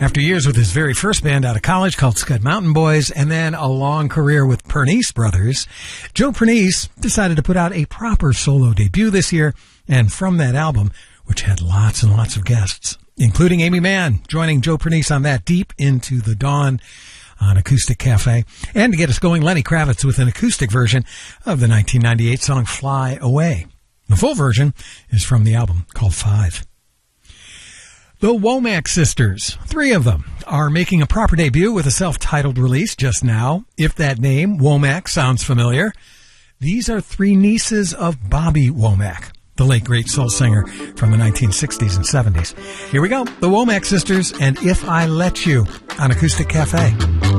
After years with his very first band out of college called Scud Mountain Boys, and then a long career with Pernice Brothers, Joe Pernice decided to put out a proper solo debut this year, and from that album, which had lots and lots of guests, including Amy Mann, joining Joe Pernice on that Deep Into the Dawn on Acoustic Cafe. And to get us going, Lenny Kravitz with an acoustic version of the 1998 song Fly Away. The full version is from the album called Five. The Womack Sisters, 3 of them, are making a proper debut with a self-titled release just now. If that name, Womack, sounds familiar, these are 3 nieces of Bobby Womack, the late great soul singer from the 1960s and 70s. Here we go, the Womack Sisters and If I Let You on Acoustic Cafe.